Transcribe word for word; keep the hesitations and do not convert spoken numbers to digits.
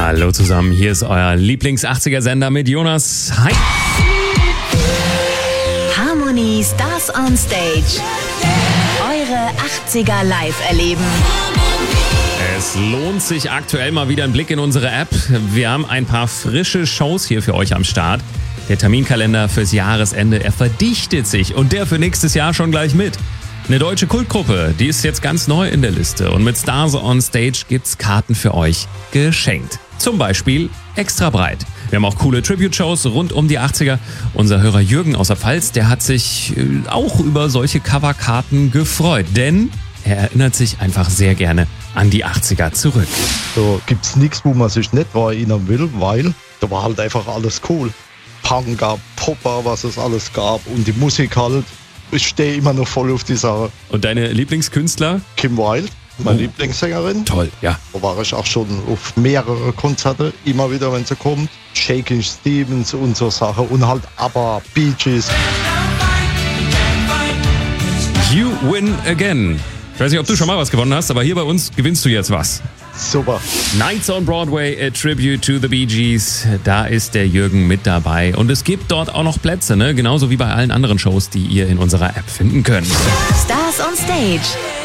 Hallo zusammen, hier ist euer Lieblings-achtziger-Sender mit Jonas. Hi! Harmony Stars on Stage. Eure achtziger live erleben. Es lohnt sich aktuell mal wieder ein Blick in unsere App. Wir haben ein paar frische Shows hier für euch am Start. Der Terminkalender fürs Jahresende, er verdichtet sich und der für nächstes Jahr schon gleich mit. Eine deutsche Kultgruppe, die ist jetzt ganz neu in der Liste und mit Stars on Stage gibt's Karten für euch geschenkt. Zum Beispiel extra breit. Wir haben auch coole Tribute-Shows rund um die achtziger. Unser Hörer Jürgen aus der Pfalz, der hat sich auch über solche Coverkarten gefreut, denn er erinnert sich einfach sehr gerne an die achtziger zurück. Da gibt's nichts, wo man sich nicht dran erinnern will, weil da war halt einfach alles cool. Punk gab, Popper, was es alles gab und die Musik halt. Ich stehe immer noch voll auf die Sache. Und deine Lieblingskünstler? Kim Wilde, meine Oh. Lieblingssängerin. Toll, ja. Da war ich auch schon auf mehrere Konzerte, immer wieder, wenn sie kommt. Shakin' Stevens und so Sachen und halt ABBA, Bee Gees. You win again. Ich weiß nicht, ob du schon mal was gewonnen hast, aber hier bei uns gewinnst du jetzt was. Super. Nights on Broadway, a tribute to the Bee Gees. Da ist der Jürgen mit dabei. Und es gibt dort auch noch Plätze, ne? Genauso wie bei allen anderen Shows, die ihr in unserer App finden könnt. Stars on Stage.